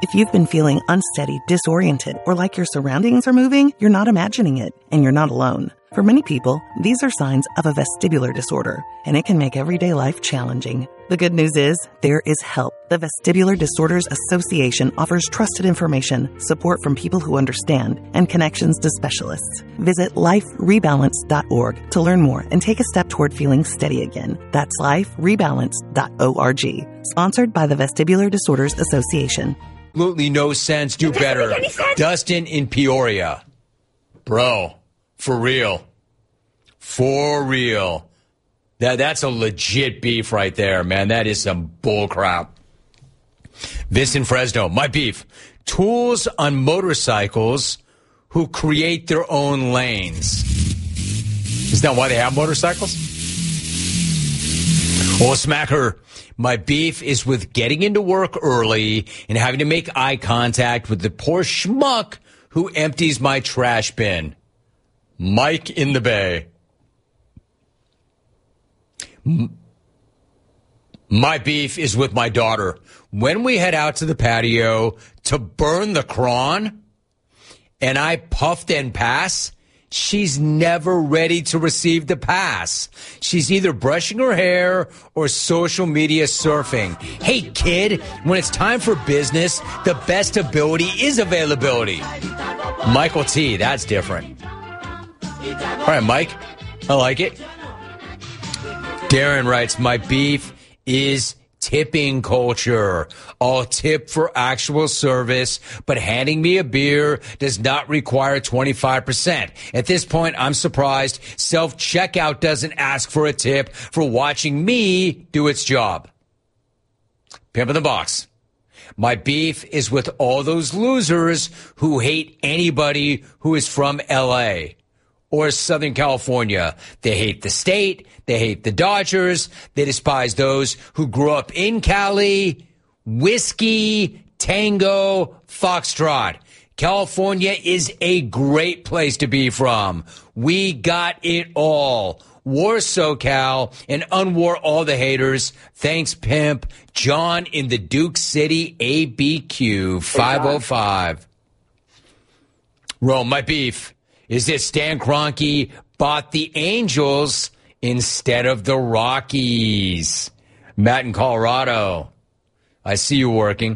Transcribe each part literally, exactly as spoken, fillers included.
If you've been feeling unsteady, disoriented, or like your surroundings are moving, you're not imagining it, and you're not alone. For many people, these are signs of a vestibular disorder, and it can make everyday life challenging. The good news is, there is help. The Vestibular Disorders Association offers trusted information, support from people who understand, and connections to specialists. Visit life rebalance dot org to learn more and take a step toward feeling steady again. That's life rebalance dot org. Sponsored by the Vestibular Disorders Association. Absolutely no sense. Do better. Dustin in Peoria. Bro, for real. For real. That, that's a legit beef right there, man. That is some bull crap. Vince in Fresno. My beef. Tools on motorcycles who create their own lanes. Isn't that why they have motorcycles? Oh, smacker. My beef is with getting into work early and having to make eye contact with the poor schmuck who empties my trash bin. Mike in the Bay. My beef is with my daughter. When we head out to the patio to burn the cron and I puffed and pass, she's never ready to receive the pass. She's either brushing her hair or social media surfing. Hey, kid, when it's time for business, the best ability is availability. Michael T, that's different. All right, Mike, I like it. Darren writes, my beef is tipping culture. I'll tip for actual service, but handing me a beer does not require twenty-five percent. At this point, I'm surprised self-checkout doesn't ask for a tip for watching me do its job. Pimp in the box. My beef is with all those losers who hate anybody who is from L A or Southern California. They hate the state. They hate the Dodgers. They despise those who grew up in Cali. Whiskey, Tango, Foxtrot. California is a great place to be from. We got it all. War SoCal and unwar all the haters. Thanks, pimp. John in the Duke City A B Q five oh five. Rome, my beef is that Stan Kroenke bought the Angels instead of the Rockies. Matt in Colorado. I see you working.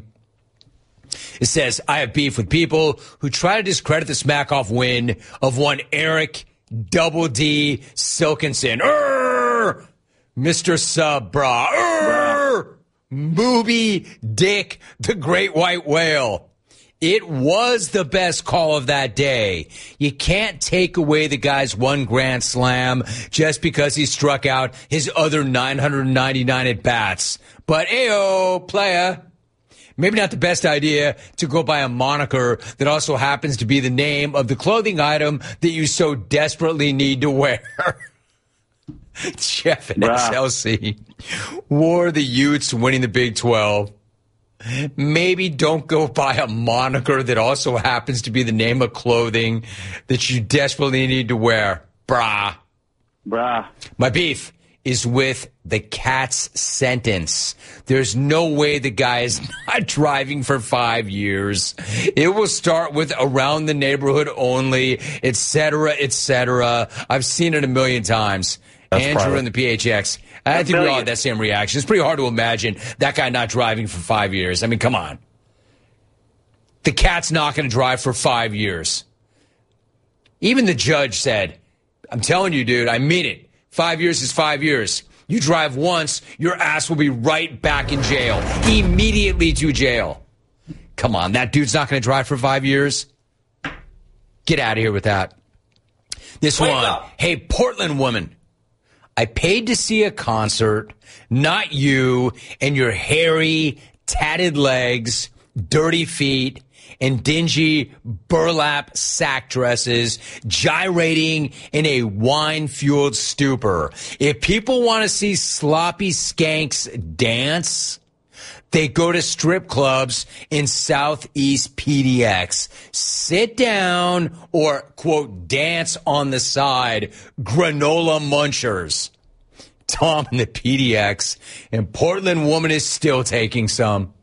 It says, I have beef with people who try to discredit the smack-off win of one Eric Double D Silkinson. Urgh! Mister Sub, brah. Urgh! Booby Dick, the great white whale. It was the best call of that day. You can't take away the guy's one grand slam just because he struck out his other nine hundred ninety-nine at-bats. But, ayo, playa. Maybe not the best idea to go by a moniker that also happens to be the name of the clothing item that you so desperately need to wear. Jeff in S L C wore the Utes winning the Big twelve. Maybe don't go by a moniker that also happens to be the name of clothing that you desperately need to wear. Brah. Brah. My beef is with the cat's sentence. There's no way the guy is not driving for five years. It will start with around the neighborhood only, et cetera, et cetera. I've seen it a million times. That's Andrew private. In the P H X. I think we all had that same reaction. It's pretty hard to imagine that guy not driving for five years. I mean, come on. The cat's not going to drive for five years. Even the judge said, I'm telling you, dude, I mean it. Five years is five years. You drive once, your ass will be right back in jail. Immediately to jail. Come on, that dude's not going to drive for five years? Get out of here with that. This Wake one. Up. Hey, Portland woman. I paid to see a concert, not you and your hairy, tatted legs, dirty feet, and dingy burlap sack dresses gyrating in a wine-fueled stupor. If people want to see sloppy skanks dance, they go to strip clubs in Southeast P D X. Sit down or, quote, dance on the side, granola munchers. Tom in the P D X, and Portland woman is still taking some.